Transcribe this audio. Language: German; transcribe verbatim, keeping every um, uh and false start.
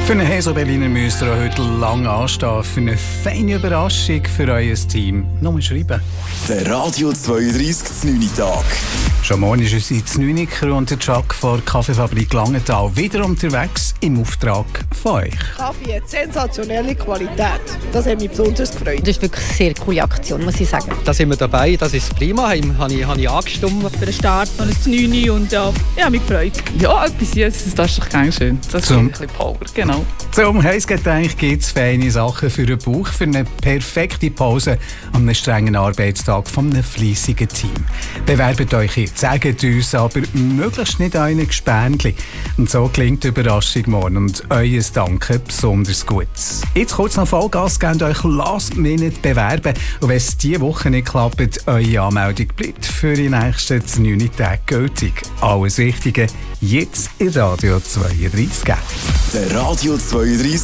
Für einen Heso Berliner müsst ihr heute lange anstehen. Für eine feine Überraschung für euer Team. Nur schreiben. Der Radio zweiunddreissig neun Tag. Schon morgen ist unser Znüniker und der Chuck von der Kaffeefabrik Langenthal wieder unterwegs im Auftrag von euch. Kaffee hat sensationelle Qualität. Das hat mich besonders gefreut. Das ist wirklich eine sehr coole Aktion, muss ich sagen. Da sind wir dabei, das ist prima, habe ich, habe ich angestimmt. Für den Start noch ein Znüni und ja, ich habe mich gefreut. Ja, etwas Süßes, das ist doch ganz schön. Das ist ein bisschen Power, genau. Zum Heissgetränk gibt es feine Sachen für den Bauch, für eine perfekte Pause an einem strengen Arbeitstag von einem fleissigen Team. Bewerbt euch jetzt, sagt uns aber möglichst nicht einen Gespänli. Und so klingt die Überraschung morgen und euer Danke besonders gut. Jetzt kurz noch Vollgas, gebt euch last minute bewerben. Und wenn es diese Woche nicht klappt, eure Anmeldung bleibt für die nächsten neun Tage gültig. Alles Wichtige jetzt in Radio zweiunddreissig. Der Radio zweiunddreissig